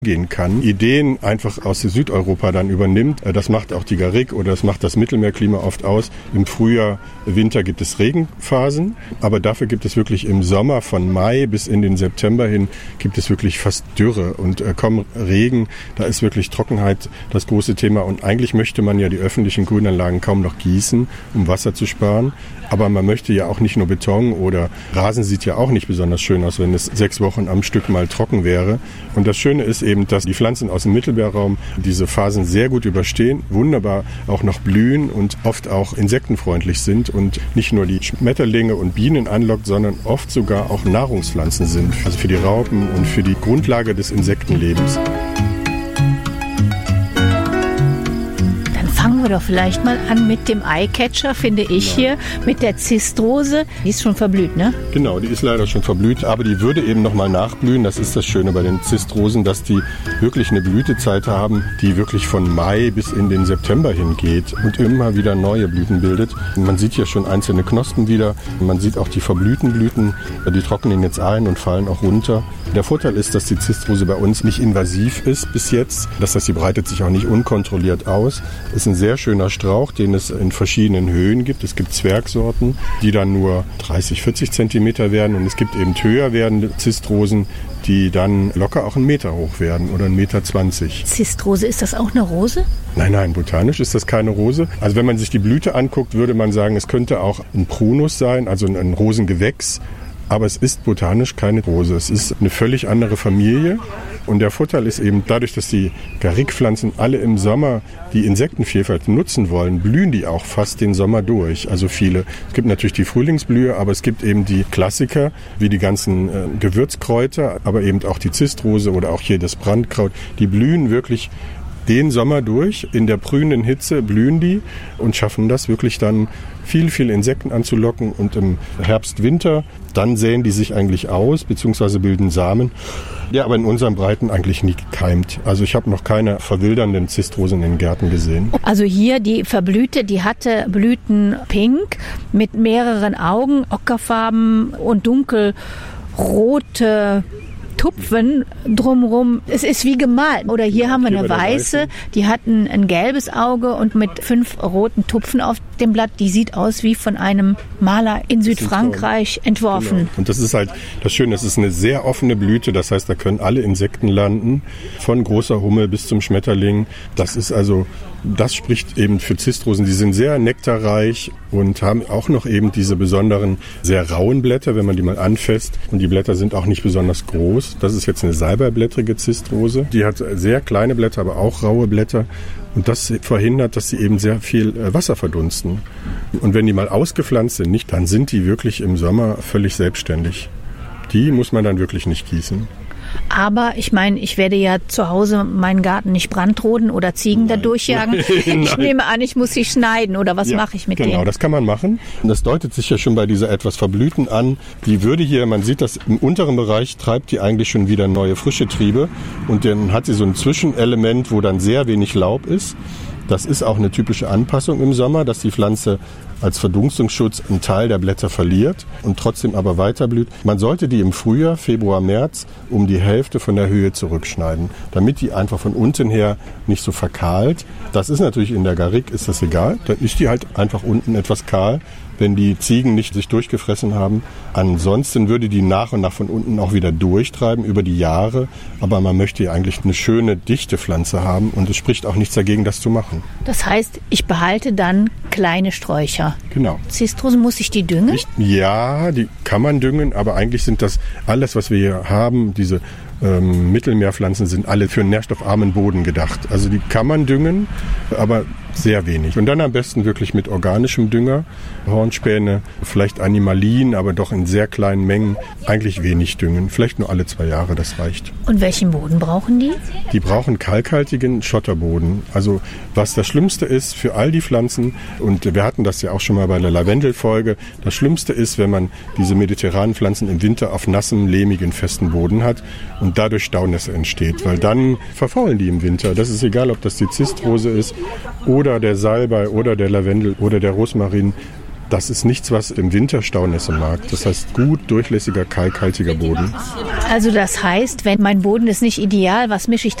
gehen kann, Ideen einfach aus Südeuropa dann übernimmt. Das macht auch die Garrigue oder das macht das Mittelmeerklima oft aus. Im Frühjahr, Winter gibt es Regenphasen, aber dafür gibt es wirklich im Sommer von Mai bis in den September hin gibt es wirklich fast Dürre und kaum Regen. Da ist wirklich Trockenheit das große Thema und eigentlich möchte man ja die öffentlichen Grünanlagen kaum noch gießen, um Wasser zu sparen. Aber man möchte ja auch nicht nur Beton oder Rasen sieht ja auch nicht besonders schön aus, wenn es 6 Wochen am Stück mal trocken wäre. Und das Schöne ist eben, dass die Pflanzen aus dem Mittelmeerraum diese Phasen sehr gut überstehen, wunderbar auch noch blühen und oft auch insektenfreundlich sind und nicht nur die Schmetterlinge und Bienen anlockt, sondern oft sogar auch Nahrungspflanzen sind, also für die Raupen und für die Grundlage des Insektenlebens. Fangen wir doch vielleicht mal an mit dem Eyecatcher, finde ich hier, mit der Zistrose. Die ist schon verblüht, ne? Genau, die ist leider schon verblüht, aber die würde eben nochmal nachblühen. Das ist das Schöne bei den Zistrosen, dass die wirklich eine Blütezeit haben, die wirklich von Mai bis in den September hingeht und immer wieder neue Blüten bildet. Man sieht hier schon einzelne Knospen wieder. Man sieht auch die verblühten Blüten, die trocknen jetzt ein und fallen auch runter. Der Vorteil ist, dass die Zistrose bei uns nicht invasiv ist bis jetzt. Das heißt, sie breitet sich auch nicht unkontrolliert aus. Es ist ein sehr schöner Strauch, den es in verschiedenen Höhen gibt. Es gibt Zwergsorten, die dann nur 30, 40 Zentimeter werden. Und es gibt eben höher werdende Zistrosen, die dann locker auch 1 Meter hoch werden oder 1,20 Meter. Zistrose, ist das auch eine Rose? Nein, botanisch ist das keine Rose. Also wenn man sich die Blüte anguckt, würde man sagen, es könnte auch ein Prunus sein, also ein Rosengewächs. Aber es ist botanisch keine Rose. Es ist eine völlig andere Familie. Und der Vorteil ist eben, dadurch, dass die Garrigue-Pflanzen alle im Sommer die Insektenvielfalt nutzen wollen, blühen die auch fast den Sommer durch. Also viele. Es gibt natürlich die Frühlingsblühe, aber es gibt eben die Klassiker, wie die ganzen Gewürzkräuter, aber eben auch die Zistrose oder auch hier das Brandkraut. Die blühen wirklich den Sommer durch. In der prühenden Hitze blühen die und schaffen das wirklich dann, viel Insekten anzulocken. Und im Herbst, Winter, dann säen die sich eigentlich aus, beziehungsweise bilden Samen. Ja, aber in unseren Breiten eigentlich nie gekeimt. Also ich habe noch keine verwildernden Zistrosen in den Gärten gesehen. Also hier die verblühte, die hatte Blüten pink mit mehreren Augen, ockerfarben und dunkelrote Tupfen drumherum. Es ist wie gemalt. Oder hier haben wir eine weiße, die hat ein gelbes Auge und mit 5 roten Tupfen auf dem Blatt. Die sieht aus wie von einem Maler in Südfrankreich entworfen. Genau. Und das ist halt das Schöne, das ist eine sehr offene Blüte. Das heißt, da können alle Insekten landen, von großer Hummel bis zum Schmetterling. Das spricht eben für Zistrosen. Die sind sehr nektarreich und haben auch noch eben diese besonderen, sehr rauen Blätter, wenn man die mal anfasst. Und die Blätter sind auch nicht besonders groß. Das ist jetzt eine salbeiblättrige Zistrose. Die hat sehr kleine Blätter, aber auch raue Blätter. Und das verhindert, dass sie eben sehr viel Wasser verdunsten. Und wenn die mal ausgepflanzt sind, dann sind die wirklich im Sommer völlig selbstständig. Die muss man dann wirklich nicht gießen. Aber ich meine, ich werde ja zu Hause meinen Garten nicht brandroden oder Ziegen da durchjagen. Ich nehme an, ich muss sie schneiden oder was mache ich mit denen? Genau, das kann man machen. Und das deutet sich ja schon bei dieser etwas verblühten an. Die würde hier, man sieht das im unteren Bereich, treibt die eigentlich schon wieder neue frische Triebe. Und dann hat sie so ein Zwischenelement, wo dann sehr wenig Laub ist. Das ist auch eine typische Anpassung im Sommer, dass die Pflanze als Verdunstungsschutz einen Teil der Blätter verliert und trotzdem aber weiter blüht. Man sollte die im Frühjahr, Februar, März um die Hälfte von der Höhe zurückschneiden, damit die einfach von unten her nicht so verkahlt. Das ist natürlich in der Garrigue, ist das egal. Dann ist die halt einfach unten etwas kahl, wenn die Ziegen nicht sich durchgefressen haben. Ansonsten würde die nach und nach von unten auch wieder durchtreiben über die Jahre. Aber man möchte ja eigentlich eine schöne, dichte Pflanze haben und es spricht auch nichts dagegen, das zu machen. Das heißt, ich behalte dann kleine Sträucher. Genau. Zistrosen, muss ich die düngen? Ja, die kann man düngen, aber eigentlich sind das alles, was wir hier haben, diese Mittelmeerpflanzen sind alle für einen nährstoffarmen Boden gedacht. Also die kann man düngen, aber sehr wenig. Und dann am besten wirklich mit organischem Dünger. Hornspäne, vielleicht Animalin, aber doch in sehr kleinen Mengen. Eigentlich wenig düngen. Vielleicht nur alle 2 Jahre, das reicht. Und welchen Boden brauchen die? Die brauchen kalkhaltigen Schotterboden. Also was das Schlimmste ist für all die Pflanzen, und wir hatten das ja auch schon mal bei der Lavendelfolge, das Schlimmste ist, wenn man diese mediterranen Pflanzen im Winter auf nassem, lehmigen, festen Boden hat und dadurch Staunässe entsteht, weil dann verfaulen die im Winter. Das ist egal, ob das die Zistrose ist oder der Salbei oder der Lavendel oder der Rosmarin. Das ist nichts, was im Winter Staunässe mag. Das heißt gut durchlässiger, kalkhaltiger Boden. Also das heißt, wenn mein Boden ist nicht ideal, was mische ich